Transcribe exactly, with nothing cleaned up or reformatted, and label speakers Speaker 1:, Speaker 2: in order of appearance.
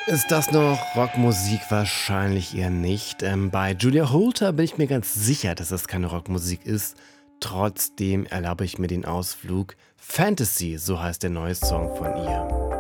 Speaker 1: Ist das noch Rockmusik? Wahrscheinlich eher nicht. Ähm, bei Julia Holter bin ich mir ganz sicher, dass das keine Rockmusik ist. Trotzdem erlaube ich mir den Ausflug. Fantasy, so heißt der neue Song von ihr.